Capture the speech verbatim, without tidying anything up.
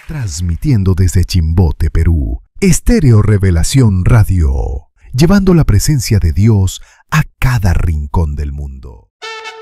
Transmitiendo desde Chimbote, Perú, Estéreo Revelación Radio, llevando la presencia de Dios a cada rincón del mundo.